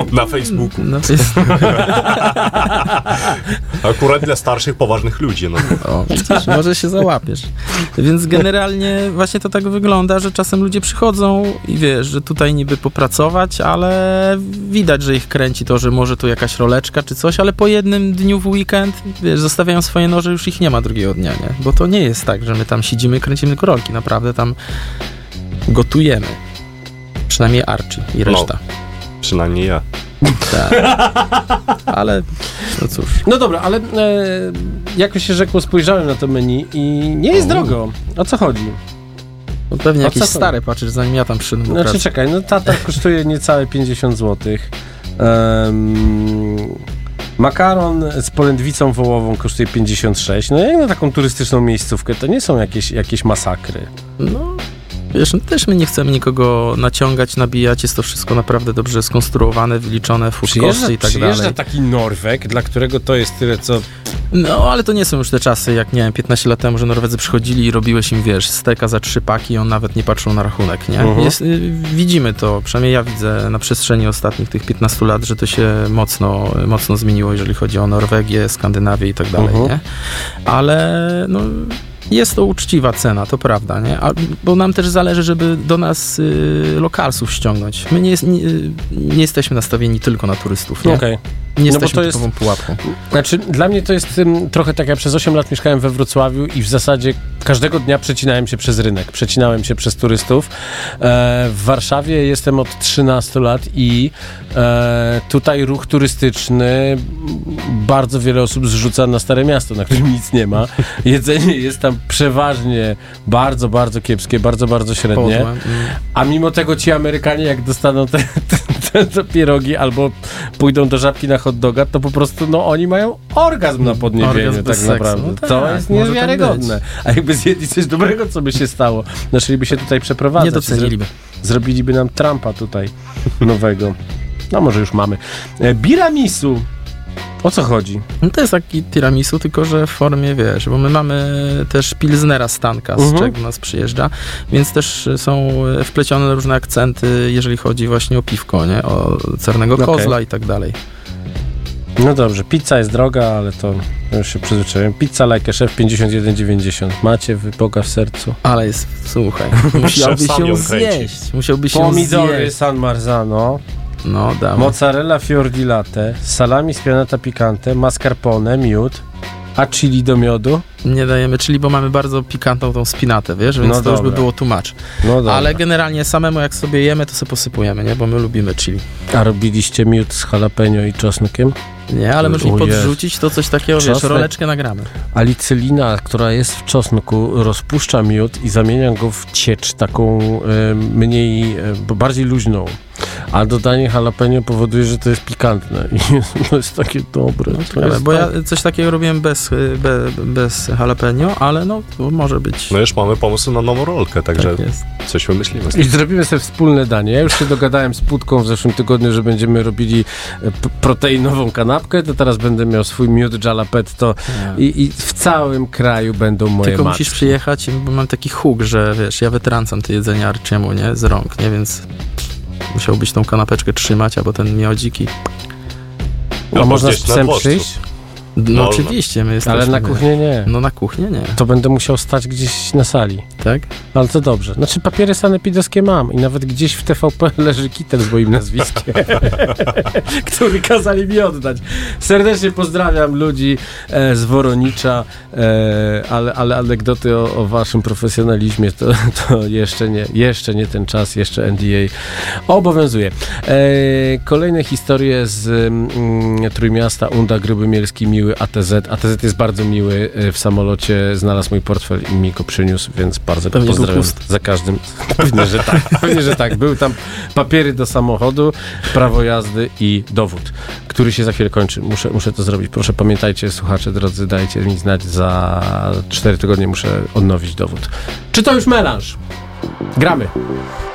Na Facebooku. Na Facebooku. Akurat dla starszych, poważnych ludzi. No. O, widzisz, może się załapiesz. Więc generalnie właśnie to tak wygląda, że czasem ludzie przychodzą i wiesz, że tutaj niby popracować, ale widać, że ich kręci to, że może tu jakaś roleczka czy coś, ale po jednym dniu w weekend, wiesz, zostawiają swoje noże, już ich nie ma drugiego dnia, nie? Bo to nie jest tak, że my tam siedzimy, kręcimy tylko rolki. Naprawdę tam gotujemy. Przynajmniej Archie i reszta. No, przynajmniej ja. Tak. Ale no cóż. No dobra, ale jak się rzekło, spojrzałem na to menu i nie jest drogo. O co chodzi? No pewnie O jakieś co to? stare patrzysz, zanim ja tam przyszedłem do Znaczy pracy. czekaj, no tata kosztuje niecałe 50 zł. Makaron z polędwicą wołową kosztuje 56. No jak na taką turystyczną miejscówkę, to nie są jakieś masakry. No, wiesz, no też my nie chcemy nikogo naciągać, nabijać, jest to wszystko naprawdę dobrze skonstruowane, wyliczone, food costy i tak Przyjeżdża dalej. taki Norweg, dla którego to jest tyle, co... No, ale to nie są już te czasy, jak nie wiem, 15 lat temu, że Norwedzy przychodzili i robiłeś im, wiesz, steka za 3 paki i on nawet nie patrzył na rachunek, nie? Widzimy to, przynajmniej ja widzę na przestrzeni ostatnich tych 15 lat, że to się mocno zmieniło, jeżeli chodzi o Norwegię, Skandynawię i tak dalej, nie? Ale, no... Jest to uczciwa cena, to prawda, nie? Bo nam też zależy, żeby do nas lokalsów ściągnąć. My nie jesteśmy nastawieni tylko na turystów, nie? Okej. Nie No bo jesteśmy to jest- typową pułapką. Znaczy, dla mnie to jest trochę tak, ja przez 8 lat mieszkałem we Wrocławiu i w zasadzie każdego dnia przecinałem się przez rynek, przecinałem się przez turystów. W Warszawie jestem od 13 lat i tutaj ruch turystyczny bardzo wiele osób zrzuca na Stare Miasto, na którym nic nie ma. Jedzenie jest tam przeważnie bardzo, bardzo kiepskie, bardzo, bardzo średnie. Podłe. A mimo tego ci Amerykanie, jak dostaną te pierogi albo pójdą do Żabki na hot doga, to po prostu, no oni mają orgazm na podniebieniu, Orgazm tak bez seksu. naprawdę. No tak, to jest może tak niewiarygodne. A jakby zjedli coś dobrego, co by się stało? Zaczęliby się tutaj przeprowadzać. Nie doceniliby. Zrobiliby nam Trumpa tutaj nowego. No może już mamy. Biramisu. O co chodzi? No to jest taki tiramisu, tylko że w formie, wiesz, bo my mamy też pilsnera Stanka, z czego do nas przyjeżdża, więc też są wplecione różne akcenty, jeżeli chodzi właśnie o piwko, nie? O Czarnego Kozla i tak dalej. No dobrze, pizza jest droga, ale to już się przyzwyczaiłem. Pizza like a chef 51,90. Macie wy Boga w sercu. Ale jest, słuchaj, musiałby sam się ją zjeść. Musiałby się Pomidory zjeść. San Marzano, No, damy. mozzarella fior di latte, salami spianata picante, mascarpone, miód, a chili do miodu. Nie dajemy, czyli bo mamy bardzo pikantną tą spinatę, wiesz, więc No to już by dobra. było tłumacz. No dobra. Ale generalnie samemu jak sobie jemy, to sobie posypujemy, nie? Bo my lubimy chili. A robiliście miód z jalapeno i czosnkiem? Nie, ale możesz mi O Jezu. podrzucić to coś takiego, wiesz, Czosnek. roleczkę nagramy. Alicylina, która jest w czosnku, rozpuszcza miód i zamienia go w ciecz taką mniej, bardziej luźną. A dodanie jalapeno powoduje, że to jest pikantne. I to jest takie dobre. To jest Bo tak... ja coś takiego robiłem bez jalapeno, ale no, to może być. No już mamy pomysł na nową rolkę, także Tak jest. coś wymyślimy. I zrobimy sobie wspólne danie. Ja już się dogadałem z Putką w zeszłym tygodniu, że będziemy robili proteinową kanapkę, to teraz będę miał swój miód jalapetto i w całym kraju będą moje Tylko matki. musisz przyjechać, bo mam taki huk, że wiesz, ja wytrącam te jedzenie Archiemu, nie? Z rąk, nie? Więc musiałbyś tą kanapeczkę trzymać, albo ten miodzik i... A można z gdzieś na psem dworcu. przyjść? No Można. oczywiście, my jesteśmy... Ale na kuchnię nie. No na kuchnię nie, To będę musiał stać gdzieś na sali. tak? Ale to dobrze. Znaczy papiery sanepidowskie mam i nawet gdzieś w TVP leży kitel z moim nazwiskiem, który kazali mi oddać. Serdecznie pozdrawiam ludzi z Woronicza, ale anegdoty o waszym profesjonalizmie to jeszcze nie ten czas, jeszcze NDA obowiązuje. Kolejne historie z Trójmiasta, Unda, Gruby Mielski, miły ATZ. ATZ jest bardzo miły. W samolocie znalazł mój portfel i mi go przyniósł, więc bardzo Pewnie był pozdrawiam pusty. za każdym. Pewnie, że tak. Pewnie, że tak. Były tam papiery do samochodu, prawo jazdy i dowód, który się za chwilę kończy. Muszę to zrobić. Proszę pamiętajcie, słuchacze drodzy, dajcie mi znać, za 4 tygodnie muszę odnowić dowód. Czy to już melanż? Gramy.